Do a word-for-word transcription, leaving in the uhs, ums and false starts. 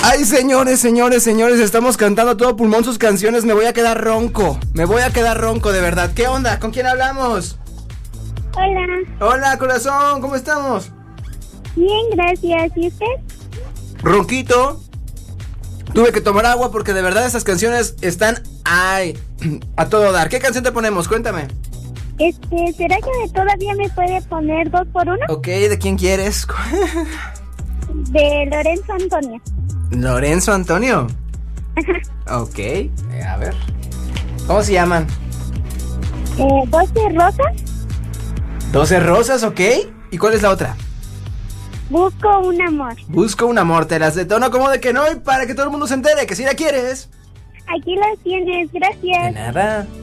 Ay, señores, señores, señores, estamos cantando a todo pulmón sus canciones. Me voy a quedar ronco. Me voy a quedar ronco, de verdad. ¿Qué onda? ¿Con quién hablamos? Hola. Hola, corazón, ¿cómo estamos? Bien, gracias. ¿Y usted? Ronquito. Tuve que tomar agua porque de verdad esas canciones están, ay, a todo dar. ¿Qué canción te ponemos? Cuéntame. Este, ¿será que todavía me puede poner dos por uno? Ok, ¿de quién quieres? De Lorenzo Antonio. ¿Lorenzo Antonio? Ajá. Ok, eh, a ver. ¿Cómo se llaman? Eh, doce rosas. doce rosas, ok. ¿Y cuál es la otra? Busco un amor. Busco un amor, te las detono como de que no y para que todo el mundo se entere que si la quieres. Aquí las tienes, gracias. De nada.